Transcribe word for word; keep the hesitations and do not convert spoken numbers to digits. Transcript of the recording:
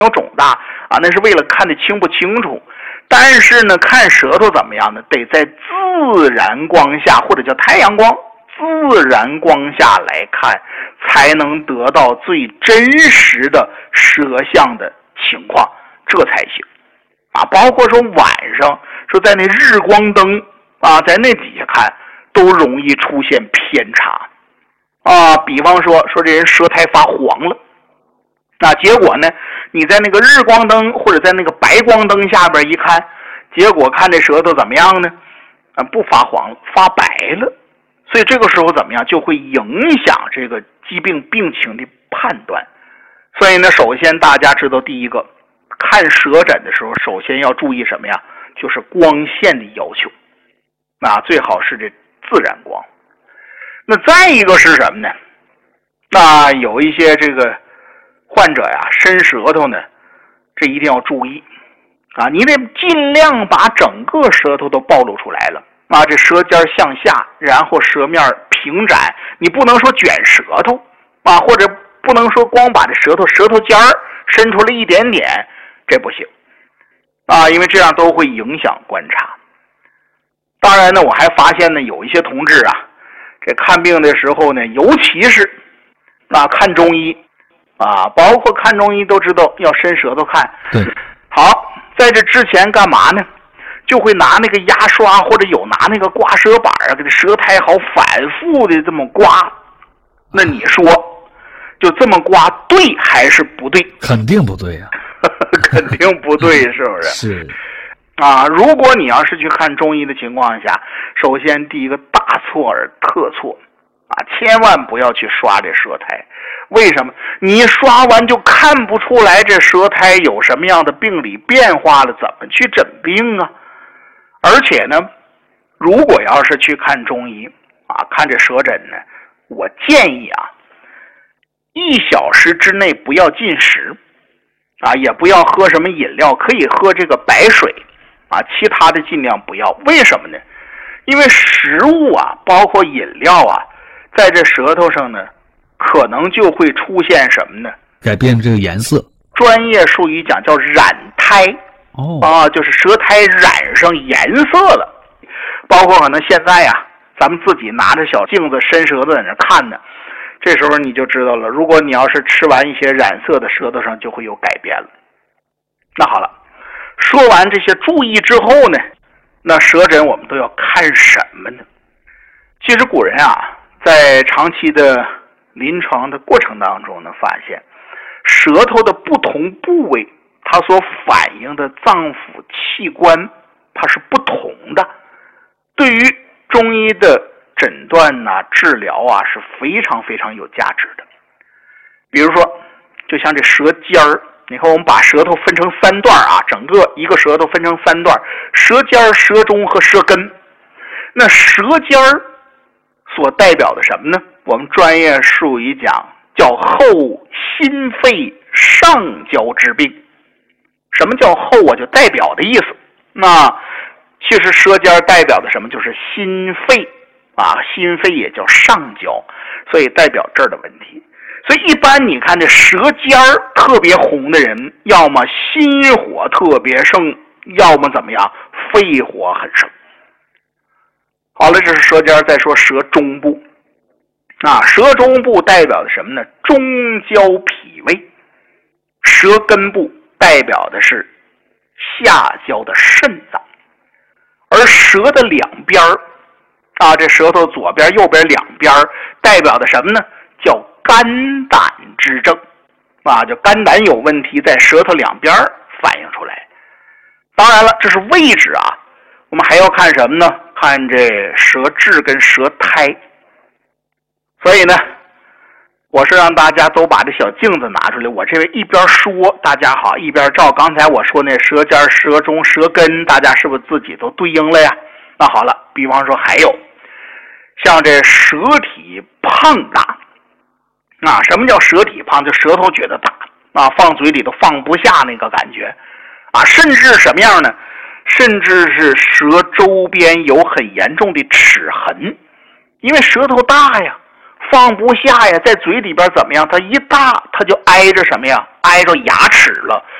有肿大啊，那是为了看得清不清楚。但是呢，看舌头怎么样呢？得在自然光下，或者叫太阳光，自然光下来看，才能得到最真实的舌象的情况，这才行啊。包括说晚上说在那日光灯啊，在那底下看，都容易出现偏差啊。比方说说这人舌苔发黄了，那结果呢，你在那个日光灯或者在那个白光灯下边一看，结果看这舌头怎么样呢？啊，不发黄了，发白了。所以这个时候怎么样，就会影响这个疾病病情的判断。所以呢，首先大家知道，第一个看舌诊的时候，首先要注意什么呀？就是光线的要求，那最好是这自然光。那再一个是什么呢？那有一些这个患者呀，伸舌头呢，这一定要注意啊！你得尽量把整个舌头都暴露出来了啊！这舌尖向下，然后舌面平展，你不能说卷舌头啊，或者不能说光把这舌头舌头尖儿伸出来一点点，这不行啊！因为这样都会影响观察。当然呢，我还发现呢，有一些同志啊，这看病的时候呢，尤其是啊看中医啊，包括看中医都知道要伸舌头看。 对， 好，在这之前干嘛呢？就会拿那个牙刷或者有拿那个刮舌板啊，给这舌苔好反复的这么刮。那你说，就这么刮对还是不对？ 肯定不对呀、 啊，肯定不对，是不是？ 是。 啊，如果你要是去看中医的情况下，首先第一个大错而特错啊，千万不要去刷这舌苔。为什么？你刷完就看不出来这舌苔有什么样的病理变化了，怎么去诊病啊？而且呢，如果要是去看中医啊，看这舌诊呢，我建议啊，一小时之内不要进食啊，也不要喝什么饮料，可以喝这个白水啊，其他的尽量不要。为什么呢？因为食物啊，包括饮料啊，在这舌头上呢，可能就会出现什么呢？ 改变这个颜色。 专业术语讲叫染苔。 哦， 啊，就是舌苔染上颜色了。包括可能现在呀、啊，咱们自己拿着小镜子伸舌头在那看呢，这时候你就知道了。如果你要是吃完一些染色的，舌头上就会有改变了。那好了，说完这些注意之后呢，那舌诊我们都要看什么呢？其实古人啊，在长期的临床的过程当中呢，发现舌头的不同部位，它所反映的脏腑器官它是不同的，对于中医的诊断啊、治疗啊是非常非常有价值的。比如说，就像这舌尖儿，你看我们把舌头分成三段啊，整个一个舌头分成三段，舌尖、舌中和舌根。那舌尖儿所代表的什么呢？我们专业术语讲叫后心肺上焦之病。什么叫后啊？就代表的意思。那其实舌尖代表的什么？就是心肺啊，心肺也叫上焦，所以代表这儿的问题。所以一般你看这舌尖特别红的人，要么心火特别盛，要么怎么样，肺火很盛。好了，这是舌尖。再说舌中部啊，舌中部代表的什么呢？中焦脾胃。舌根部代表的是下焦的肾脏，而舌的两边啊，这舌头左边右边两边代表的什么呢？叫肝胆之症啊，就肝胆有问题，在舌头两边反映出来。当然了，这是位置啊，我们还要看什么呢？看这舌质跟舌苔。所以呢，我是让大家都把这小镜子拿出来，我这位一边说大家好，一边照刚才我说那舌尖、舌中、舌根，大家是不是自己都对应了呀？那好了，比方说还有像这舌体胖大啊，什么叫舌体胖？就舌头觉得大啊，放嘴里都放不下那个感觉啊，甚至什么样呢？甚至是舌周边有很严重的齿痕，因为舌头大呀， 放不下呀，在嘴里边怎么样？它一大，它就挨着什么呀？挨着牙齿了。